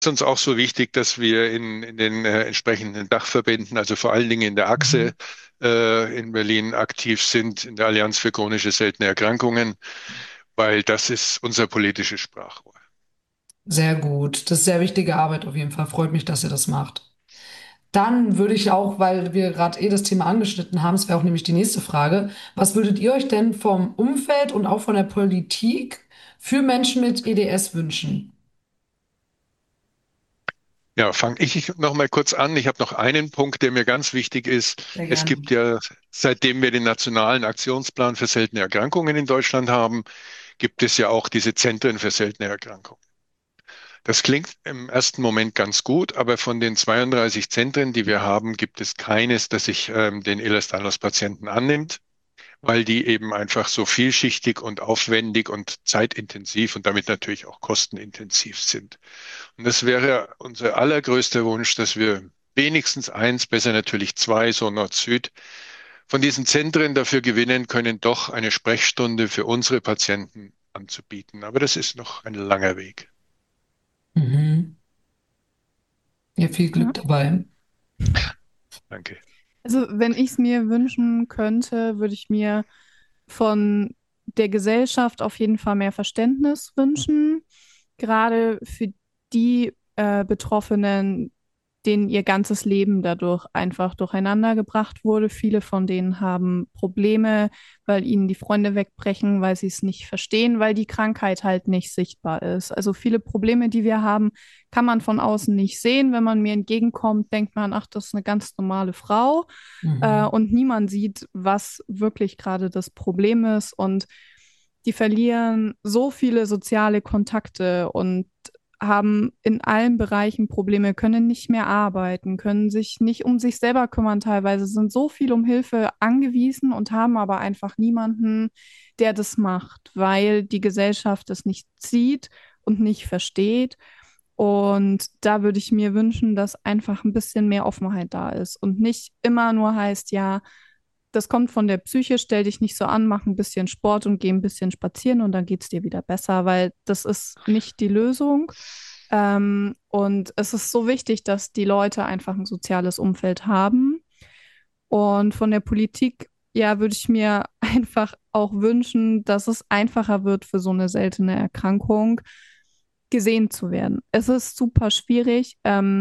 ist uns auch so wichtig, dass wir in den entsprechenden Dachverbänden, also vor allen Dingen in der Mhm. AXE in Berlin aktiv sind, in der Allianz für chronische seltene Erkrankungen, weil das ist unser politisches Sprachrohr. Sehr gut. Das ist sehr wichtige Arbeit auf jeden Fall. Freut mich, dass ihr das macht. Dann würde ich auch, weil wir gerade das Thema angeschnitten haben, es wäre auch nämlich die nächste Frage, was würdet ihr euch denn vom Umfeld und auch von der Politik für Menschen mit EDS wünschen? Ja, fange ich noch mal kurz an. Ich habe noch einen Punkt, der mir ganz wichtig ist. Sehr Es gerne. gibt ja, seitdem wir den Nationalen Aktionsplan für seltene Erkrankungen in Deutschland haben, gibt es ja auch diese Zentren für seltene Erkrankungen. Das klingt im ersten Moment ganz gut, aber von den 32 Zentren, die wir haben, gibt es keines, das sich den Ehlers-Danlos-Patienten annimmt, weil die eben einfach so vielschichtig und aufwendig und zeitintensiv und damit natürlich auch kostenintensiv sind. Und das wäre unser allergrößter Wunsch, dass wir wenigstens eins, besser natürlich zwei, so Nord-Süd, von diesen Zentren dafür gewinnen können, doch eine Sprechstunde für unsere Patienten anzubieten. Aber das ist noch ein langer Weg. Mhm. Ja, viel Ja. Glück dabei. Danke. Also, wenn ich es mir wünschen könnte, würde ich mir von der Gesellschaft auf jeden Fall mehr Verständnis wünschen, gerade für die Betroffenen, denen ihr ganzes Leben dadurch einfach durcheinander gebracht wurde. Viele von denen haben Probleme, weil ihnen die Freunde wegbrechen, weil sie es nicht verstehen, weil die Krankheit halt nicht sichtbar ist. Also viele Probleme, die wir haben, kann man von außen nicht sehen. Wenn man mir entgegenkommt, denkt man, ach, das ist eine ganz normale Frau. Mhm. Und niemand sieht, was wirklich gerade das Problem ist. Und die verlieren so viele soziale Kontakte und haben in allen Bereichen Probleme, können nicht mehr arbeiten, können sich nicht um sich selber kümmern teilweise, sind so viel um Hilfe angewiesen und haben aber einfach niemanden, der das macht, weil die Gesellschaft es nicht sieht und nicht versteht. Und da würde ich mir wünschen, dass einfach ein bisschen mehr Offenheit da ist und nicht immer nur heißt, ja, das kommt von der Psyche, stell dich nicht so an, mach ein bisschen Sport und geh ein bisschen spazieren und dann geht es dir wieder besser, weil das ist nicht die Lösung. Und es ist so wichtig, dass die Leute einfach ein soziales Umfeld haben. Und von der Politik, ja, würde ich mir einfach auch wünschen, dass es einfacher wird für so eine seltene Erkrankung gesehen zu werden. Es ist super schwierig,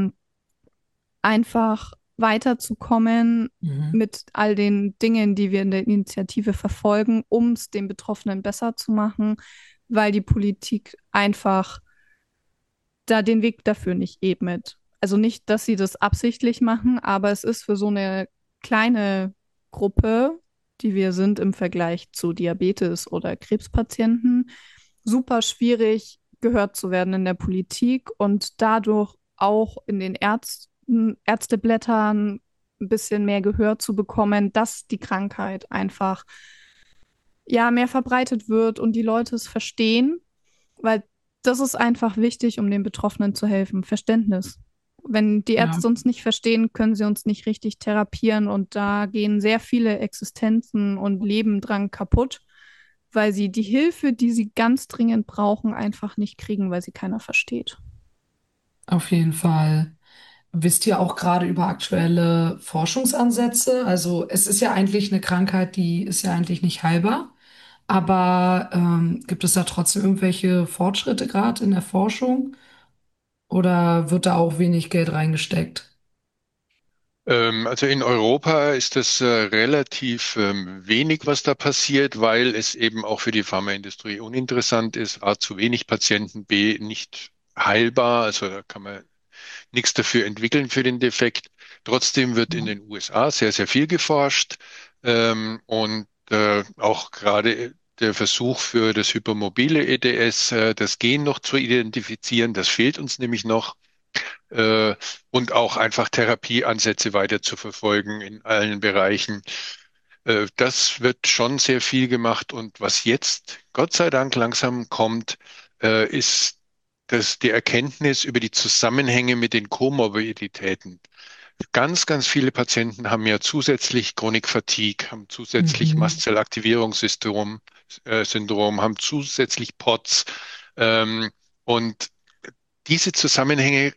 einfach weiterzukommen Mhm. mit all den Dingen, die wir in der Initiative verfolgen, um es den Betroffenen besser zu machen, weil die Politik einfach da den Weg dafür nicht ebnet. Also nicht, dass sie das absichtlich machen, aber es ist für so eine kleine Gruppe, die wir sind im Vergleich zu Diabetes oder Krebspatienten, super schwierig gehört zu werden in der Politik und dadurch auch in den Ärzteblättern ein bisschen mehr Gehör zu bekommen, dass die Krankheit einfach ja mehr verbreitet wird und die Leute es verstehen, weil das ist einfach wichtig, um den Betroffenen zu helfen. Verständnis. Wenn die Ja. Ärzte uns nicht verstehen, können sie uns nicht richtig therapieren und da gehen sehr viele Existenzen und Leben dran kaputt, weil sie die Hilfe, die sie ganz dringend brauchen, einfach nicht kriegen, weil sie keiner versteht. Auf jeden Fall. Wisst ihr auch gerade über aktuelle Forschungsansätze? Also es ist ja eigentlich eine Krankheit, die ist ja eigentlich nicht heilbar. Aber gibt es da trotzdem irgendwelche Fortschritte gerade in der Forschung oder wird da auch wenig Geld reingesteckt? Also in Europa ist das relativ wenig, was da passiert, weil es eben auch für die Pharmaindustrie uninteressant ist. A, zu wenig Patienten, B, nicht heilbar. Also da kann man nichts dafür entwickeln für den Defekt. Trotzdem wird in Ja. den USA sehr, sehr viel geforscht. Und auch gerade der Versuch für das hypermobile EDS, das Gen noch zu identifizieren, das fehlt uns nämlich noch. äh, und auch einfach Therapieansätze weiter zu verfolgen in allen Bereichen. Das wird schon sehr viel gemacht. Und was jetzt Gott sei Dank langsam kommt, ist die Erkenntnis über die Zusammenhänge mit den Komorbiditäten. Ganz, ganz viele Patienten haben ja zusätzlich Chronic Fatigue, haben zusätzlich Mhm. Mastzellaktivierungssyndrom, haben zusätzlich POTS. Ähm, und diese Zusammenhänge